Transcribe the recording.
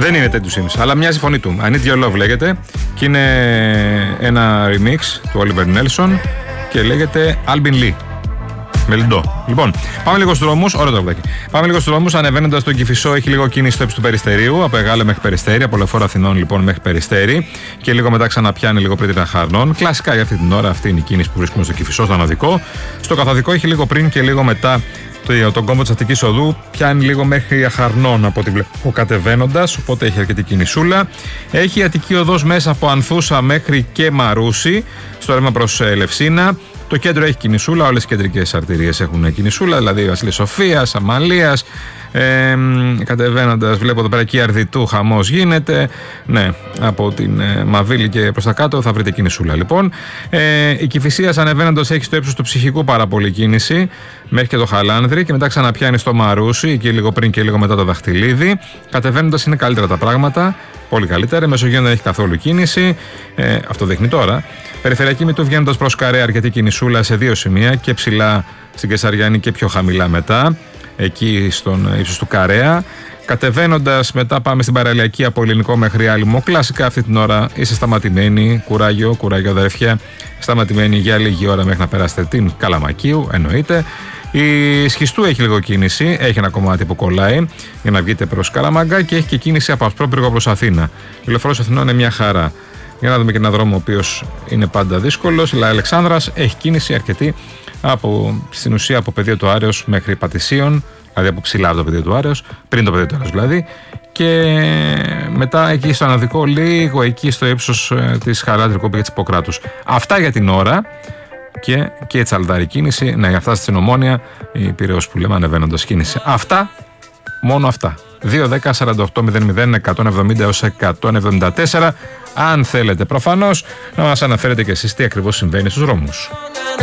Δεν είναι Ted Sims, αλλά μοιάζει η φωνή του. I Need Your Love λέγεται και είναι ένα remix του Oliver Nelson και λέγεται Albin Lee. Μελιντό. Λοιπόν, πάμε λίγο στους δρόμους. Ωραίο τραγουδάκι. Πάμε λίγο στους δρόμους. Ανεβαίνοντας τον Κηφισό, έχει λίγο κίνηση στο ύψος του Περιστερίου. Από Εγάλεο μέχρι Περιστέρι. Από Λεωφόρο Αθηνών λοιπόν μέχρι Περιστέρι. Και λίγο μετά ξαναπιάνει λίγο πριν Χαρνών. Κλασικά για αυτή την ώρα αυτή είναι η κίνηση που βρίσκουμε στο Κηφισό, στο αναδικό. Στο καθοδικό έχει λίγο πριν και λίγο μετά τον κόμβο της Αττικής Οδού. Πιάνει λίγο μέχρι Αχαρνών από ό,τι βλέπω κατεβαίνοντας. Οπότε έχει αρκετή κινησούλα. Έχει η Αττική Οδός μέσα από Ανθούσα μέχρι και Μαρούσι. Στο ρεύμα προς Ελευσίνα. Το κέντρο έχει κινησούλα, όλες οι κεντρικές αρτηρίες έχουν κινησούλα, δηλαδή Βασιλής Σοφίας, Αμαλίας. Κατεβαίνοντας, βλέπω εδώ πέρα εκεί Αρδιτού χαμός γίνεται. Ναι, από την Μαβίλη και προς τα κάτω θα βρείτε κινησούλα λοιπόν. Η Κηφισίας ανεβαίνοντας έχει στο ύψος του Ψυχικού πάρα πολύ κίνηση μέχρι και το Χαλάνδρη και μετά ξαναπιάνει στο Μαρούσι, εκεί λίγο πριν και λίγο μετά το Δαχτυλίδι. Κατεβαίνοντας είναι καλύτερα τα πράγματα, πολύ καλύτερα. Μεσογείο δεν έχει καθόλου κίνηση, αυτό δείχνει τώρα. Περιφερειακή Μητού βγαίνοντας προς Καρέα, αρκετή κινησούλα σε δύο σημεία και ψηλά στην Κεσαριανή και πιο χαμηλά μετά. Εκεί στον ύψος του Καρέα. Κατεβαίνοντας μετά πάμε στην παραλιακή από Ελληνικό μέχρι Άλυμο. Κλασικά αυτή την ώρα είστε σταματημένοι. Κουράγιο αδερφιά. Σταματημένοι για λίγη ώρα μέχρι να περάσετε την Καλαμακίου, εννοείται. Η Σχιστού έχει λίγο κίνηση. Έχει ένα κομμάτι που κολλάει για να βγείτε προς Καλαμάγκα και έχει και κίνηση από Ασπρόπυργο προς Αθήνα. Η Λεωφόρος Αθηνών είναι μια χαρά. Για να δούμε και έναν δρόμο ο οποίος είναι πάντα δύσκολος. Η Αλεξάνδρας έχει κίνηση αρκετή. Στην ουσία από πεδίο του Άρεως μέχρι Πατησίων, δηλαδή από ψηλά από το πεδίο του Άρεως, πριν το πεδίο του Άρεως δηλαδή, και μετά εκεί στο αναδικό, λίγο εκεί στο ύψος της Χαράτρικου και της Ιπποκράτους. Αυτά για την ώρα και η Τσαλδάρη κίνηση. Ναι, για αυτά στην Ομόνια, η Πειραιώς που λέμε ανεβαίνοντας κίνηση. Αυτά, μόνο αυτά. 2-10-48-00-170 έως 174. Αν θέλετε προφανώς να μας αναφέρετε και εσείς τι ακριβώς συμβαίνει στους δρόμους.